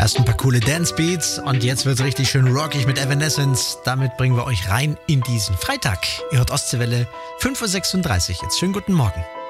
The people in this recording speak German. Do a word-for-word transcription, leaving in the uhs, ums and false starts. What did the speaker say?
Erst ein paar coole Dance-Beats und jetzt wird's richtig schön rockig mit Evanescence. Damit bringen wir euch rein in diesen Freitag. Ihr hört Ostseewelle fünf Uhr sechsunddreißig. Jetzt schönen guten Morgen.